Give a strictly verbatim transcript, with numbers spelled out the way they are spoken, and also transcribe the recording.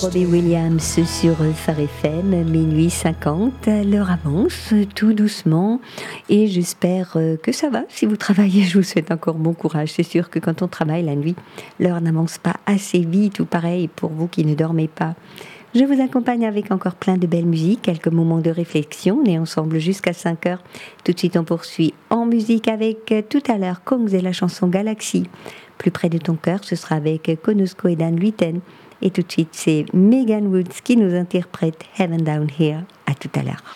Robbie Williams sur Phare F M, minuit cinquante, l'heure avance tout doucement et j'espère que ça va. Si vous travaillez, je vous souhaite encore bon courage. C'est sûr que quand on travaille la nuit, l'heure n'avance pas assez vite ou pareil pour vous qui ne dormez pas. Je vous accompagne avec encore plein de belles musiques, quelques moments de réflexion. On est ensemble jusqu'à cinq heures. Tout de suite, on poursuit en musique avec tout à l'heure Kongs et la chanson Galaxy. Plus près de ton cœur, ce sera avec Konusko et Dan Luiten. Et tout de suite, c'est Megan Woods qui nous interprète Heaven Down Here. À tout à l'heure.